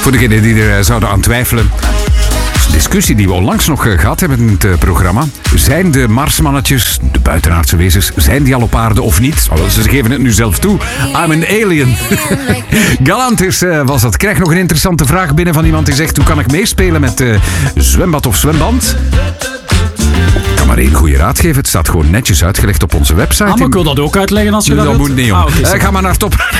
Voor degenen die er zouden aan twijfelen. Een discussie die we onlangs nog gehad hebben in het programma. Zijn de Marsmannetjes, de buitenaardse wezens, zijn die al op aarde of niet? Oh, ze geven het nu zelf toe. I'm an alien. Galantis was dat. Ik krijg nog een interessante vraag binnen van iemand die zegt: hoe kan ik meespelen met zwembad of zwemband? Ik kan maar één goede raad geven. Het staat gewoon netjes uitgelegd op onze website. Maar ik wil dat ook uitleggen als je dat moet niet, jong. Okay, ga maar naar top.